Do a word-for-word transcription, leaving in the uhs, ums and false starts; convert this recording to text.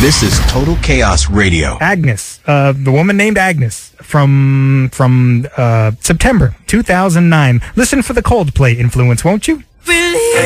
This is Total Chaos Radio. Agnes, uh, the woman named Agnes from from uh, September two thousand nine. Listen for the Coldplay influence, won't you? Really?